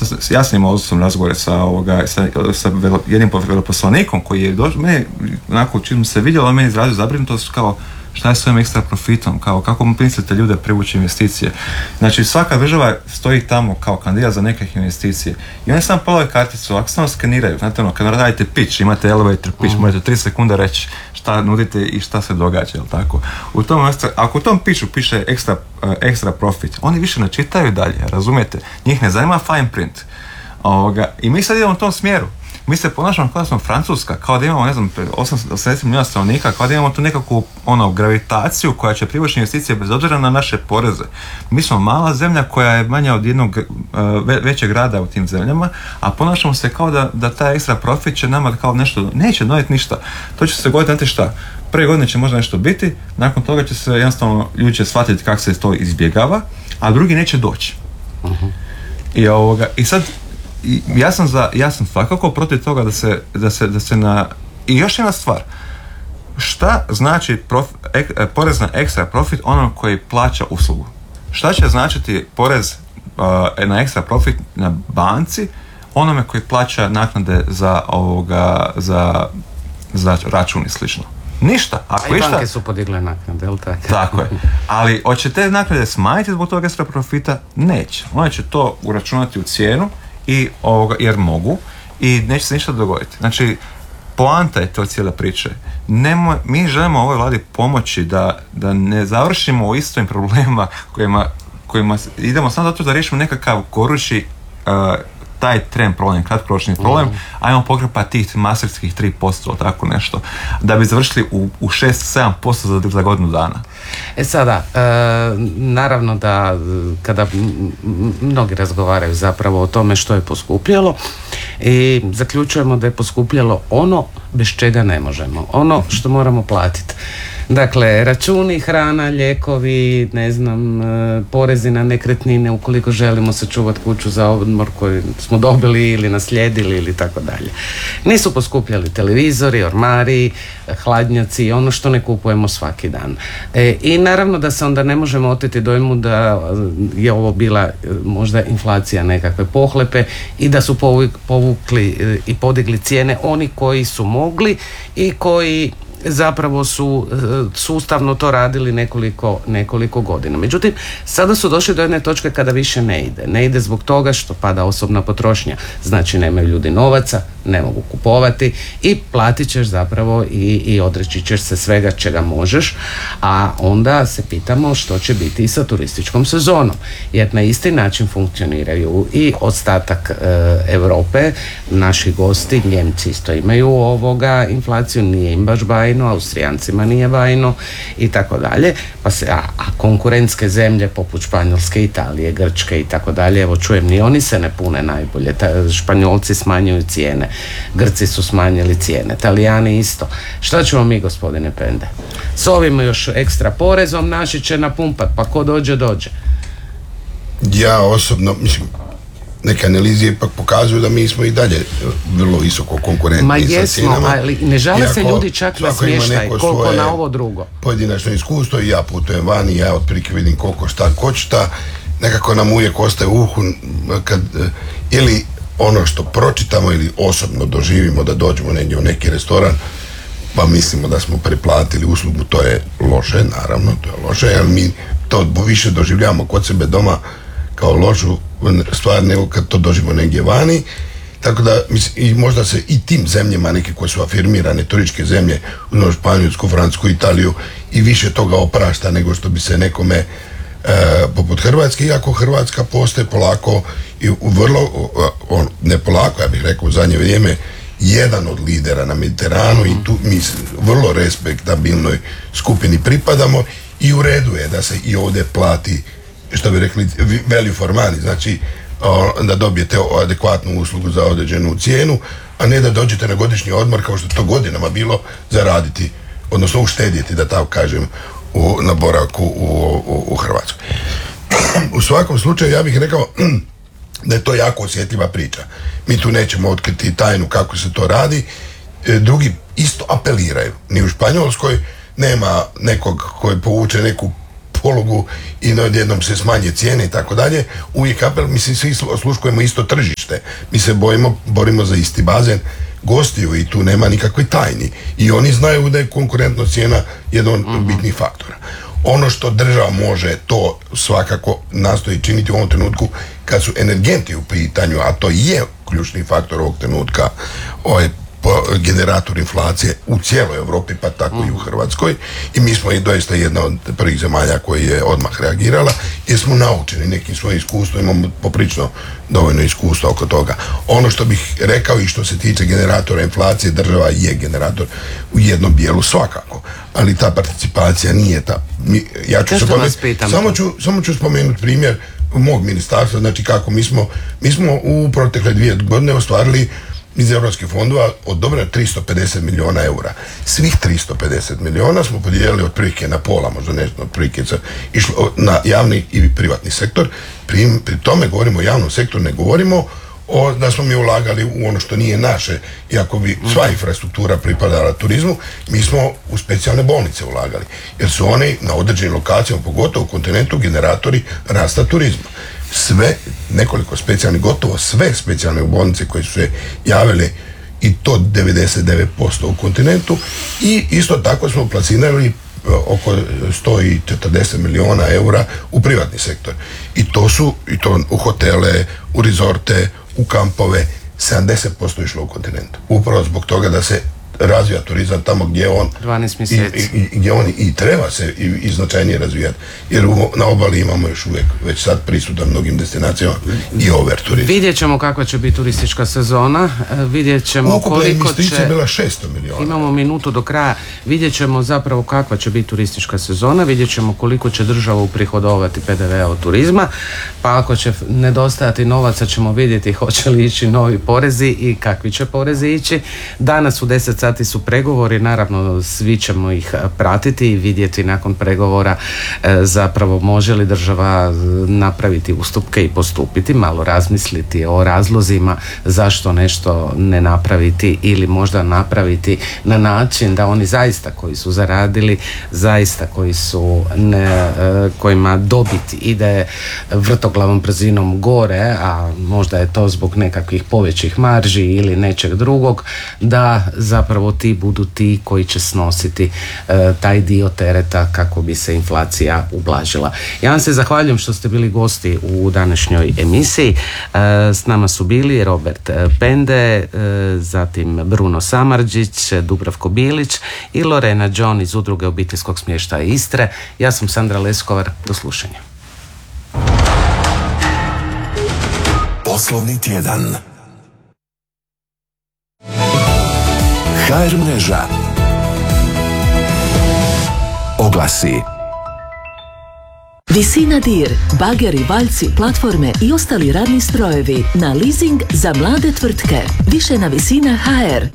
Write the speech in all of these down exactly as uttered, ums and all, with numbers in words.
ja sam imao osobno razgovore sa, ovoga, sa, sa velo, jednim veleposlanikom koji je došao, meni, onako čim se vidjelo, on meni izrazio zabrinutost kao šta je s ovim ekstra profitom, kao kako mislite ljude privući investicije. Znači svaka država stoji tamo kao kandidat za neke investicije i oni samo polovi karticu, ako samo skeniraju, znate ono, kad radite pitch, imate elevator pitch, mm. možete tri sekunde reći šta nudite i šta se događa, jel tako? U tom, ako u tom pitchu piše ekstra, ekstra profit, oni više ne čitaju dalje, razumijete? Njih ne zanima fine print. Ovoga, i mi sad idemo u tom smjeru. Mi se ponašamo kao da smo Francuska, kao da imamo, ne znam, osamdeset milijuna stanovnika, kao da imamo tu nekakvu ono, gravitaciju koja će privući investicije bez obzira na naše poreze. Mi smo mala zemlja koja je manja od jednog uh, većeg grada u tim zemljama, a ponašamo se kao da, da taj ekstra profit će nama kao nešto, neće donijeti ništa. To će se dogoditi, znate šta, prve godine će možda nešto biti, nakon toga će se jednostavno ljudi će shvatiti kako se to izbjegava, a drugi neće doći. Uh-huh. I, ovoga, i sad I ja sam za, ja sam svakako protiv toga da se, da se, da se na... I još jedna stvar, šta znači prof, ek, porez na ekstra profit onom koji plaća uslugu? Šta će značiti porez uh, na ekstra profit na banci onome koji plaća naknade za, ovoga, za, za račun i slično? Ništa. Ako A i išta, banke su podigle naknade, jel tako? Tako je. Ali hoće te naknade smanjiti zbog tog ekstra profita? Neće. One će to uračunati u cijenu i ovoga, jer mogu i neće se ništa dogoditi. Znači, poanta je to cijela priča. Nemo, mi želimo ovoj vladi pomoći da, da ne završimo u istim problemima kojima, kojima idemo samo zato da riješimo nekakav gorući uh, taj trend problem, kratkoročni problem, mm. ajmo pokrpati tih masterskih tri posto, tako nešto, da bi završili u, u šest do sedam posto za, za godinu dana. E sada, e, naravno da kada m- mnogi razgovaraju zapravo o tome što je poskupjelo i zaključujemo da je poskupjelo ono bez čega ne možemo, ono što moramo platiti. Dakle, računi, hrana, lijekovi, ne znam, porezi na nekretnine ukoliko želimo sačuvati kuću za odmor koju smo dobili ili naslijedili ili tako dalje. Nisu poskupljali televizori, ormari, hladnjaci, ono što ne kupujemo svaki dan. E, I naravno da se onda ne možemo oteti dojmu da je ovo bila možda inflacija nekakve pohlepe i da su povukli i podigli cijene oni koji su mogli i koji zapravo su sustavno to radili nekoliko, nekoliko godina. Međutim, sada su došli do jedne točke kada više ne ide. Ne ide zbog toga što pada osobna potrošnja. Znači, nemaju ljudi novaca, ne mogu kupovati i platit ćeš zapravo i, i odreći ćeš se svega čega možeš, a onda se pitamo što će biti i sa turističkom sezonom. Jer na isti način funkcioniraju i ostatak e, Europe, naši gosti, Njemci isto imaju ovoga inflaciju, nije im baš bajno, Austrijancima nije bajno i tako dalje, pa se, a, a konkurentske zemlje poput Španjolske, Italije, Grčke i tako dalje, evo čujem, ni oni se ne pune najbolje. Ta, Španjolci smanjuju cijene, Grci su smanjili cijene, Talijani isto. Šta ćemo mi, gospodine Pende? S ovim još ekstra porezom naši će napumpat, pa ko dođe, dođe. Ja osobno, mislim, neke analize ipak pokazuju da mi smo i dalje vrlo visoko konkurentni. Ma jesmo, sa cijenama. Ali ne žele se ljudi čak na smještaj, koliko na ovo drugo. Pojedinačno iskustvo i ja putujem vani, ja otprilike vidim koliko šta košta, nekako nam uvijek ostaje u uhu kad ili ono što pročitamo ili osobno doživimo da dođemo negdje u neki restoran, pa mislimo da smo preplatili uslugu, to je loše, naravno, to je loše, jer mi to više doživljavamo kod sebe doma kao lošu stvar nego kad to doživimo negdje vani. Tako da, mislim, i možda se i tim zemljama, neke koje su afirmirane turističke zemlje, u Španjolsku, Francusku, Italiju, i više toga oprašta nego što bi se nekome e, poput Hrvatske, iako Hrvatska postaje polako i u vrlo, on, ne polako, ja bih rekao u zadnje vrijeme, jedan od lidera na Mediteranu i tu mi vrlo respektabilnoj skupini pripadamo i u redu je da se i ovdje plati, što bi rekli, value for money, znači da dobijete adekvatnu uslugu za određenu cijenu, a ne da dođete na godišnji odmor kao što to godinama bilo zaraditi, odnosno uštedjeti, da tako kažem, u, na boravku u, u, u Hrvatskoj. U svakom slučaju ja bih rekao da je to jako osjetljiva priča. Mi tu nećemo otkriti tajnu kako se to radi. Drugi isto apeliraju. Ni u Španjolskoj nema nekog koji povuče neku polugu i odjednom se smanje cijene i tako dalje, uvijek apel, mislim, svi osluškujemo isto tržište, mi se bojimo, borimo za isti bazen gostiju i tu nema nikakve tajni i oni znaju da je konkurentnost cijena jedan od uh-huh. bitnih faktora. Ono što država može, to svakako nastoji činiti u ovom trenutku kad su energenti u pitanju, a to je ključni faktor ovog trenutka, ovaj generator inflacije u cijeloj Europi, pa tako mm. i u Hrvatskoj, i mi smo i doista jedna od prvih zemalja koji je odmah reagirala, jer smo naučeni nekim svojim iskustvom, imamo poprično dovoljno iskustva oko toga. Ono što bih rekao i što se tiče generatora inflacije, država je generator u jednom dijelu svakako, ali ta participacija nije ta. Mi, ja ću se pomenuti, samo ću, samo ću spomenuti primjer mog ministarstva, znači kako mi smo, mi smo u protekle dvije godine ostvarili iz europskih fondova odobreno tristo pedeset milijuna eura. Svih tristo pedeset milijuna smo podijelili otprilike na pola, možda nešto otprilike išlo na javni i privatni sektor. Pri, pri tome govorimo o javnom sektoru, ne govorimo o, da smo mi ulagali u ono što nije naše, iako bi sva infrastruktura pripadala turizmu, mi smo u specijalne bolnice ulagali, jer su oni na određenim lokacijama, pogotovo u kontinentu, generatori rasta turizma. Sve, nekoliko specijalnih, gotovo sve specijalne bolnice koje su se javile, i to devedeset devet posto u kontinentu, i isto tako smo plasirali oko sto četrdeset milijuna eura u privatni sektor. I to su, i to u hotele, u rezorte, u kampove, sedamdeset posto išlo u kontinentu. Upravo zbog toga da se razvija turizam tamo gdje on dvanaest mjeseci. I, i, gdje on i treba se i, i značajnije razvijati, jer u, na obali imamo još uvijek već sad prisutan mnogim destinacijama i over turizam. Vidjet ćemo kakva će biti turistička sezona, vidjet ćemo ukupna koliko će... je bila šesto milijuna. Imamo minutu do kraja, vidjet ćemo zapravo kakva će biti turistička sezona, vidjet ćemo koliko će država uprihodovati P D V-a od turizma, pa ako će nedostajati novaca ćemo vidjeti hoće li ići novi porezi i kakvi će porezi ići. Danas u deset sati su pregovori, naravno svi ćemo ih pratiti i vidjeti nakon pregovora e, zapravo može li država napraviti ustupke i postupiti, malo razmisliti o razlozima zašto nešto ne napraviti ili možda napraviti na način da oni zaista koji su zaradili, zaista koji su ne, e, kojima dobit ide vrtoglavom brzinom gore, a možda je to zbog nekakvih povećih marži ili nečeg drugog, da zapravo ti budu ti koji će snositi e, taj dio tereta kako bi se inflacija ublažila. Ja vam se zahvaljujem što ste bili gosti u današnjoj emisiji. E, s nama su bili Robert Pende, e, zatim Bruno Samardžić, Dubravko Bilić i Lorena John iz Udruge obiteljskog smještaja Istre. Ja sam Sandra Leskovar. Do slušanja. Poslovni tjedan. ha er mreža. Oglasi. Visina dir, bageri, valjci, platforme i ostali radni strojevi na leasing za mlade tvrtke. Više na Visina ha er.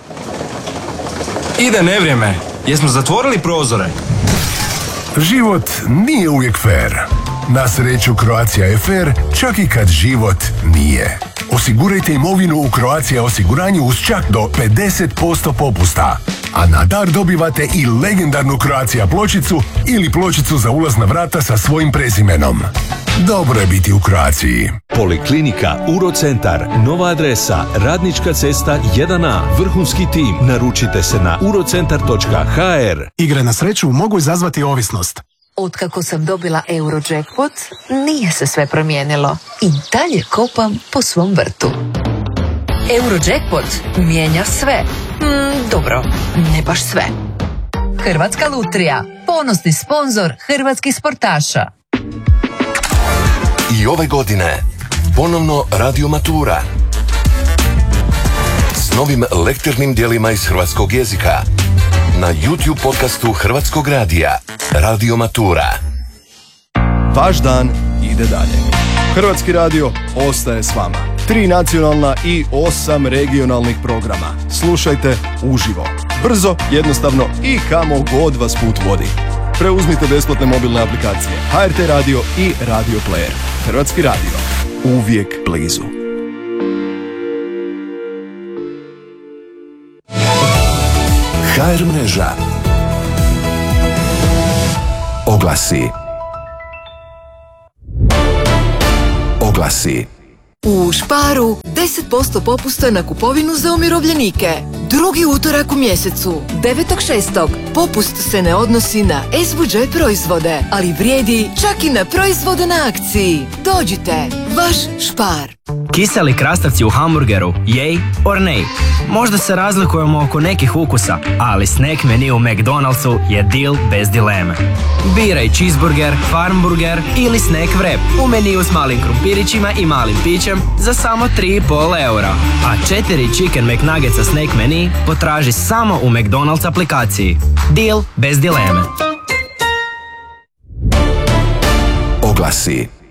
Ide nevrijeme. Jesmo zatvorili prozore? Život nije uvijek fair. Na sreću Croatia je fair, čak i kad život nije. Osigurajte imovinu u Croatia osiguranju uz čak do pedeset posto popusta. A na dar dobivate i legendarnu Croatia pločicu ili pločicu za ulaz na vrata sa svojim prezimenom. Dobro je biti u Croaciji. Poliklinika Urocentar, nova adresa, Radnička cesta jedan a, vrhunski tim. Naručite se na urocentar točka ha er. Igre na sreću mogu izazvati ovisnost. Otkako sam dobila Eurojackpot, nije se sve promijenilo. I dalje kopam po svom vrtu. Eurojackpot mijenja sve. Mm, dobro, ne baš sve. Hrvatska lutrija, ponosni sponzor hrvatskih sportaša. I ove godine ponovno Radio Matura s novim lektirnim dijelima iz hrvatskog jezika na YouTube podcastu Hrvatskog radija Radio Matura. Vaš dan ide dalje. Hrvatski radio ostaje s vama. Tri nacionalna i osam regionalnih programa. Slušajte uživo. Brzo, jednostavno i kamo god vas put vodi. Preuzmite besplatne mobilne aplikacije ha er te radio i Radio Player. Hrvatski radio. Uvijek blizu. ha er mreža. Oglasi. Oglasi. U Sparu deset posto popusta na kupovinu za umirovljenike. Drugi utorak u mjesecu, devetog šestog Popust se ne odnosi na S V J proizvode, ali vrijedi čak i na proizvode na akciji. Dođite, vaš Spar. Kiseli krastavci u hamburgeru, yay or nay? Možda se razlikujemo oko nekih ukusa, ali snack menu u McDonald'su je deal bez dileme. Biraj cheeseburger, farmburger ili snack wrap u meniju s malim krumpirićima i malim pićem za samo tri i pol eura. A četiri chicken McNuggetsa snack menu potraži samo u McDonald's aplikaciji. Deal bez dileme. Oglasi.